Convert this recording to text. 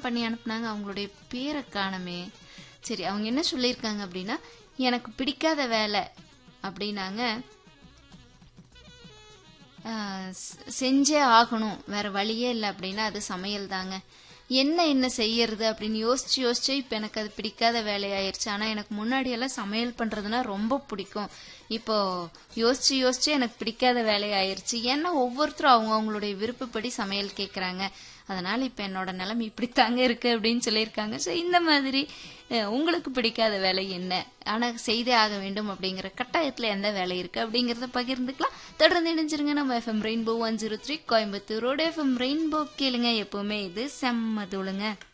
தான் பண்ணி அனுப்புனாங்க. அவங்களுடைய பேரை காணமே. சரி, அவங்க என்ன சொல்லியிருக்காங்க அப்படின்னா, எனக்கு பிடிக்காத வேலை அப்படின்னாங்க, செஞ்சே ஆகணும், வேற வழியே இல்லை அப்படின்னா அது சமையல் தாங்க. என்ன செய்யறது அப்படின்னு யோசிச்சு இப்ப எனக்கு அது பிடிக்காத வேலையாயிருச்சு. ஆனா எனக்கு முன்னாடி எல்லாம் சமையல் பண்றதுன்னா ரொம்ப பிடிக்கும். இப்போ யோசிச்சு எனக்கு பிடிக்காத வேலையாயிருச்சு. ஏன்னா ஒவ்வொருத்தரும் அவங்களுடைய விருப்பப்படி சமையல் கேட்கறாங்க. அதனால இப்ப என்னோட நிலைமை இப்படித்தாங்க இருக்கு அப்படின்னு சொல்லியிருக்காங்க. ஸோ இந்த மாதிரி உங்களுக்கு பிடிக்காத வேலை என்ன, ஆனா செய்தே ஆக வேண்டும் அப்படிங்கிற கட்டாயத்துல எந்த வேலை இருக்கு அப்படிங்கறத பகிர்ந்துக்கலாம். தொடர்ந்து இணைஞ்சிருங்க. நம்ம FM ரெயின்போ 103 கோயம்புத்தூரோட FM ரெயின்போ கேளுங்க. எப்பவுமே இது செம்ம தூளுங்க.